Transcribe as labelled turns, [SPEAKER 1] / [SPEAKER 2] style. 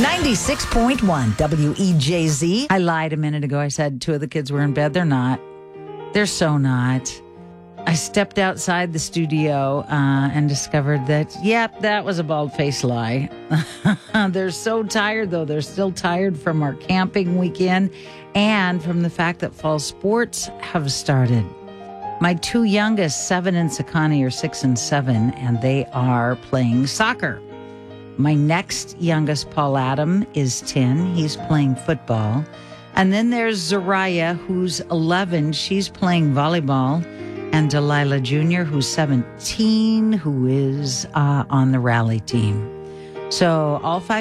[SPEAKER 1] 96.1 WEJZ. I lied a minute ago. I said 2 of the kids were in bed. They're not. They're so not. I stepped outside the studio and discovered that, that was a bald-faced lie. They're so tired, though. They're still tired from our camping weekend and from the fact that fall sports have started. My 2 youngest, 7 and Sakani, are 6 and 7, and they are playing soccer. My next youngest, Paul Adam, is 10. He's playing football. And then there's Zariah, who's 11. She's playing volleyball. And Delilah Jr., who's 17, who is on the rally team. So all 5